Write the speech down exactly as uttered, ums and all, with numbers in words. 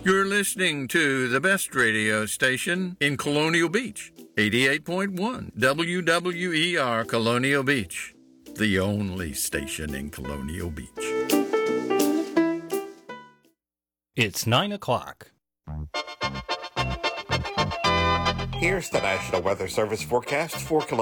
You're listening to the best radio station in Colonial Beach, eighty-eight point one W W E R Colonial Beach, the only station in Colonial Beach. It's nine o'clock. Here's the National Weather Service forecast for Colonial